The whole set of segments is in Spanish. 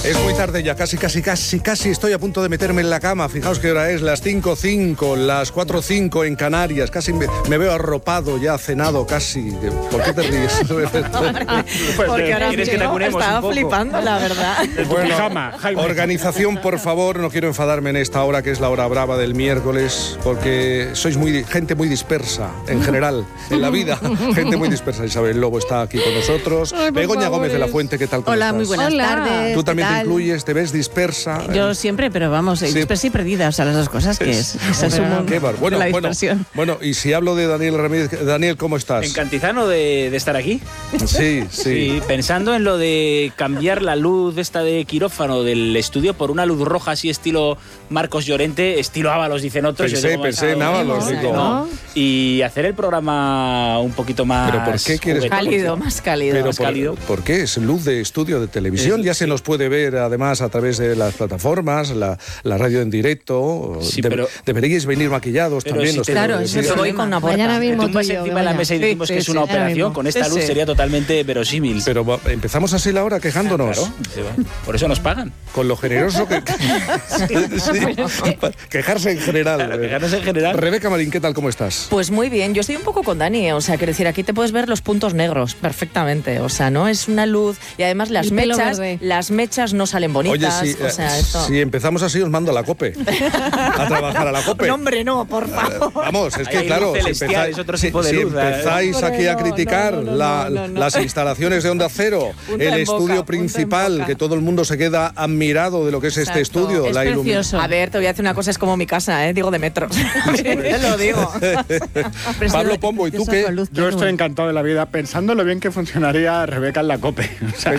Es muy tarde ya, casi estoy a punto de meterme en la cama. Fijaos qué hora es, las 5:05, las 4:05 en Canarias. Casi me veo arropado, ya cenado casi. ¿Por qué te ríes? Porque ahora ¿Quieres que te acunemos estaba un poco? flipando, la verdad. Bueno, Jaime. organización, por favor, no quiero enfadarme en esta hora que es la hora brava del miércoles, porque sois gente muy dispersa, en general, en la vida, gente muy dispersa. Isabel Lobo está aquí con nosotros. Ay, por Begoña favor, Gómez de la Fuente, ¿qué tal? ¿Cómo Hola, estás? muy buenas Hola. tardes. Tú también ¿qué te tal? incluyes, te ves dispersa. Yo siempre, pero vamos, Sí. dispersa y perdida, o sea, las dos cosas que es el sumo Qué bar- de la dispersión. Bueno, y si hablo de Daniel Ramírez, Daniel, ¿cómo estás? Encantizano de estar aquí. Sí. Pensando en lo de cambiar la luz esta de quirófano del estudio por una luz roja así estilo Marcos Llorente, estilo Ábalos, dicen otros. Yo digo, Pensé en Ábalos, digo. digo. No. Y hacer el programa un poquito más... ¿Pero por qué quieres- juguetón. Cálido, más cálido. Pero más cálido. ¿por qué? Es luz de estudio de televisión, ya se nos puede ver además a través de las plataformas, la radio en directo. Sí, pero- deberíais venir maquillados Pero también. si los te- Claro, televidentes. eso te voy con una puerta. Mañana Te mismo tumbas tú y yo, encima de la Begoña. mesa y decimos que es una operación. Con esta luz sería totalmente verosímil. Pero empezamos así la hora quejándonos. Claro, sí, va. Por eso nos pagan. Con lo generoso que... Sí, quejarse en general. Claro, quejarnos en general. Rebeca Marín, ¿qué tal? ¿Cómo estás? Pues muy bien, yo estoy un poco con Dani, o sea, quiero decir, aquí te puedes ver los puntos negros perfectamente, o sea, no es una luz y además El pelo verde. las mechas no salen bonitas, o sea, esto. si empezamos así os mando a la COPE. A trabajar a la COPE. No, hombre, no, por favor. Vamos, es Ahí que hay claro, luz celestial, es otro tipo de si luz, empezáis Hombre, aquí a no, criticar no, las instalaciones de Onda Cero, Punta el en estudio boca, punta principal, en boca. que todo el mundo se queda admirado de lo que es este Exacto. estudio, Es la precioso. A ver, te voy a decir una cosa, es como mi casa, digo de metros. Te lo digo. Pablo Pombo, ¿y tú qué? Yo estoy encantado de la vida pensando lo bien que funcionaría Rebeca en la COPE. O sea,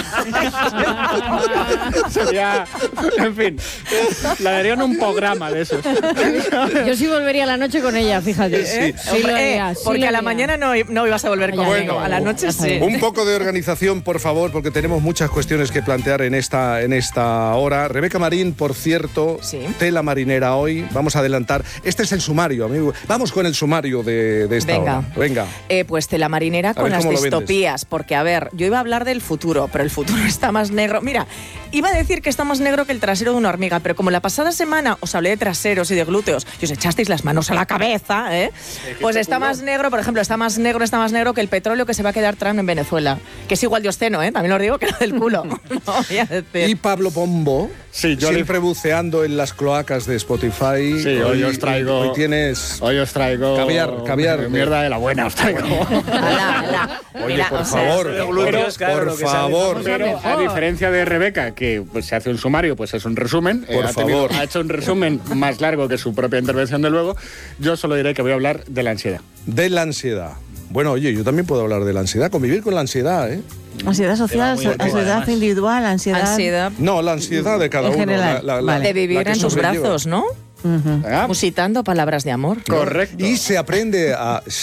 sería, en fin, la darían un programa de esos. Yo sí volvería a la noche con ella, fíjate. Sí lo haría, sí Porque lo a la haría. mañana no ibas a volver Ya, conmigo, ya, a la ya, noche ya sí. Un poco de organización, por favor, porque tenemos muchas cuestiones que plantear en esta hora. Rebeca Marín, por cierto, Sí. tela marinera hoy. Vamos a adelantar. Este es el sumario, amigo. Vamos con el sumario de esta Venga. hora. Venga. Pues tela marinera A con ver las cómo lo vendes. distopías, porque a ver, yo iba a hablar del futuro, pero el futuro está más negro. Mira, iba a decir que está más negro que el trasero de una hormiga, pero como la pasada semana os hablé de traseros y de glúteos y os echasteis las manos a la cabeza, pues está más negro, por ejemplo, está más negro que el petróleo que se va a quedar Trump en Venezuela, que es igual de obsceno, también os digo que lo del culo. No voy a decir. Y Pablo Pombo, Sí, yo siempre buceando en las cloacas de Spotify. Sí, hoy os traigo... Hoy tienes... Hoy os traigo... Caviar. Mierda de la buena os traigo. Ala. Oye, Mira, por o sea, favor, de glúteos, claro, por lo que sale. favor. Pero a diferencia de Rebeca, que pues, se hace un sumario, pues es un resumen. Por favor. Ha hecho un resumen más largo que su propia intervención, de luego. Yo solo diré que voy a hablar de la ansiedad. De la ansiedad. Bueno, oye, yo también puedo hablar de la ansiedad, convivir con la ansiedad, ¿eh? Ansiedad social, muy arriba, ansiedad además. individual, ansiedad No, la ansiedad de cada En uno. general, vale. de vivir la que en tus sobrelleva. brazos, ¿no? ¿Ah? Musitando palabras de amor. Correcto. Y se aprende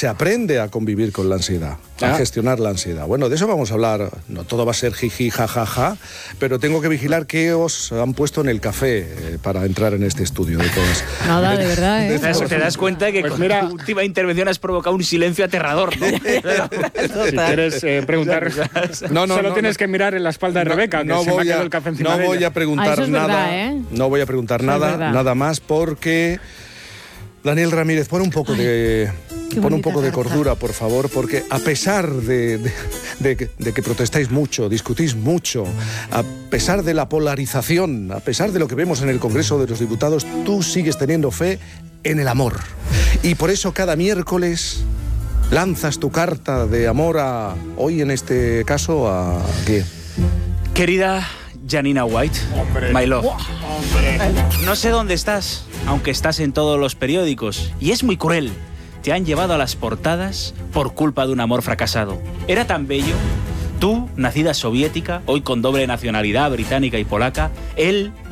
a convivir con la ansiedad, a gestionar la ansiedad. Bueno, de eso vamos a hablar. No todo va a ser jiji, jajaja, pero tengo que vigilar qué os han puesto en el café para entrar en este estudio de todas. Nada, de verdad, ¿eh? Te das cuenta que Pues con mira- tu última intervención has provocado un silencio aterrador, ¿no? Si quieres preguntar, No, solo tienes que mirar en la espalda de Rebeca, que no se me ha voy quedado a, el café encima no de voy ella. a preguntar Ah, eso es nada. verdad, ¿eh? No voy a preguntar Eso es nada, verdad. nada más porque Daniel Ramírez, pon un poco de bonita tarta. cordura, por favor, porque a pesar de que protestáis mucho, discutís mucho, a pesar de la polarización, a pesar de lo que vemos en el Congreso de los Diputados, tú sigues teniendo fe en el amor. Y por eso cada miércoles lanzas tu carta de amor a, hoy en este caso, a ¿qué? Querida Janina White, my love. No sé dónde estás, aunque estás en todos los periódicos. Y es muy cruel. Te han llevado a las portadas por culpa de un amor fracasado. Era tan bello. Tú, nacida soviética, hoy con doble nacionalidad británica y polaca. Él,